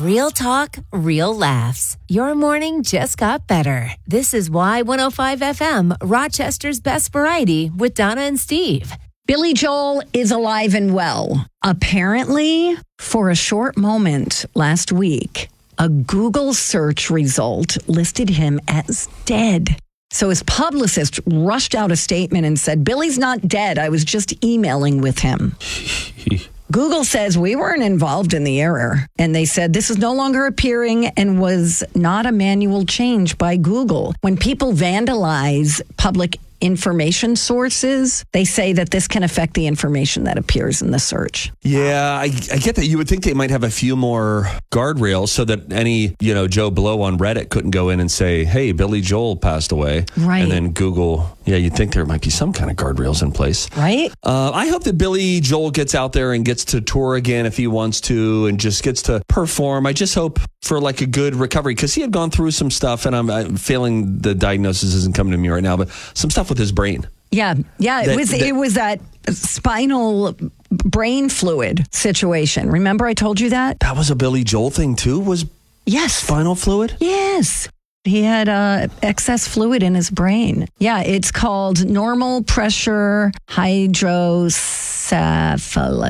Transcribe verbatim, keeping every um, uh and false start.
Real talk, real laughs. Your morning just got better. This is Y one oh five F M, Rochester's best variety with Donna and Steve. Billy Joel is alive and well. Apparently, for a short moment last week, a Google search result listed him as dead. So his publicist rushed out a statement and said, Billy's not dead. I was just emailing with him. Google says we weren't involved in the error. And they said this is no longer appearing and was not a manual change by Google. When people vandalize public information sources, they say that this can affect the information that appears in the search. Yeah, I, I get that. You would think they might have a few more guardrails so that any, you know, Joe Blow on Reddit couldn't go in and say, hey, Billy Joel passed away. Right. And then Google, yeah, you'd think there might be some kind of guardrails in place. Right. Uh, I hope that Billy Joel gets out there and gets to tour again if he wants to and just gets to perform. I just hope for like a good recovery because he had gone through some stuff and I'm, I'm feeling the diagnosis isn't coming to me right now, but some stuff with his brain. Yeah, yeah, it that, was that, it was that spinal brain fluid situation. Remember I told you that? That was a Billy Joel thing too, was yes. Spinal fluid? Yes. He had uh, excess fluid in his brain. Yeah, it's called normal pressure hydrocephalus.